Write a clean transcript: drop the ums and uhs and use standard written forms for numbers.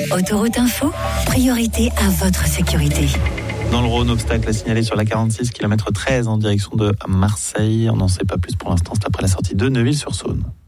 Autoroute Info, priorité à votre sécurité. Dans le Rhône, obstacle à signaler sur la 46, km 13 en direction de Marseille. On n'en sait pas plus pour l'instant, c'est après la sortie de Neuville-sur-Saône.